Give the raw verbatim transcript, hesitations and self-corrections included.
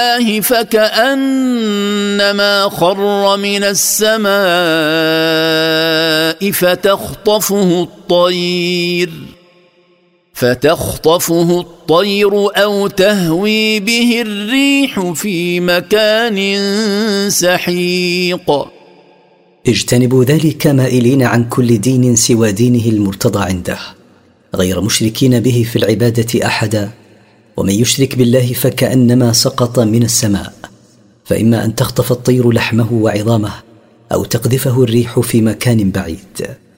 فكأنما خر من السماء فتخطفه الطير فتخطفه الطير أو تهوي به الريح في مكان سحيق. اجتنبوا ذلك مائلين عن كل دين سوى دينه المرتضى عنده، غير مشركين به في العبادة أحدا، ومن يشرك بالله فكأنما سقط من السماء، فإما أن تخطف الطير لحمه وعظامه أو تقذفه الريح في مكان بعيد.